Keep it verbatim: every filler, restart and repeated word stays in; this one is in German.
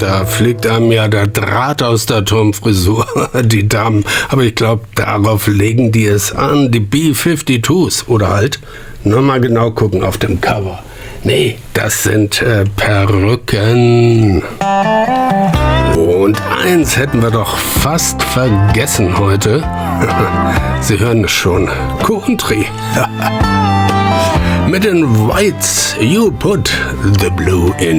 da fliegt einem ja der Draht aus der Turmfrisur, die Damen. Aber ich glaube, darauf legen die es an, die B zweiundfünfzigs. Oder halt, nur mal genau gucken auf dem Cover. Nee, das sind äh, Perücken. Und eins hätten wir doch fast vergessen heute. Sie hören es schon, Country. Mit den Whites, you put the blue in